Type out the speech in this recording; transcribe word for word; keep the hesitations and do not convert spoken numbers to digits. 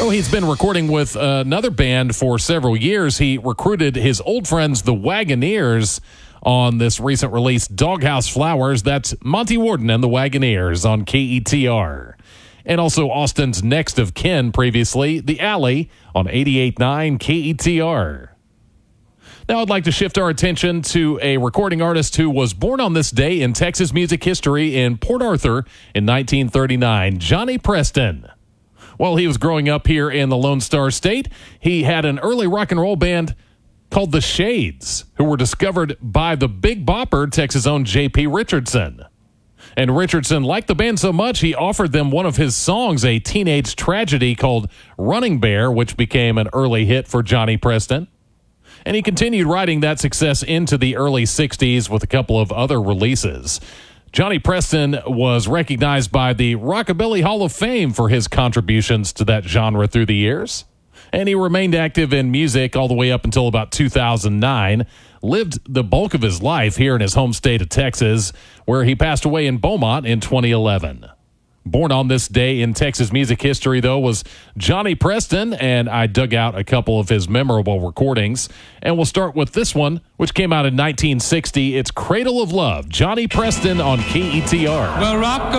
know he's been recording with another band for several years. He recruited his old friends, the Wagoneers, on this recent release, Doghouse Flowers. That's Monty Warden and the Wagoneers on K E T R. And also Austin's next of kin previously, The Alley on eighty-eight point nine K E T R. Now I'd like to shift our attention to a recording artist who was born on this day in Texas music history in Port Arthur in nineteen thirty-nine, Johnny Preston. While he was growing up here in the Lone Star State, he had an early rock and roll band called The Shades, who were discovered by the Big Bopper, Texas' own J P Richardson. And Richardson liked the band so much, he offered them one of his songs, a teenage tragedy called Running Bear, which became an early hit for Johnny Preston. And he continued writing that success into the early sixties with a couple of other releases. Johnny Preston was recognized by the Rockabilly Hall of Fame for his contributions to that genre through the years. And he remained active in music all the way up until about two thousand nine, lived the bulk of his life here in his home state of Texas, where he passed away in Beaumont in twenty eleven. Born on this day in Texas music history, though, was Johnny Preston, and I dug out a couple of his memorable recordings. And we'll start with this one, which came out in nineteen sixty. It's Cradle of Love, Johnny Preston on K E T R. Well, rock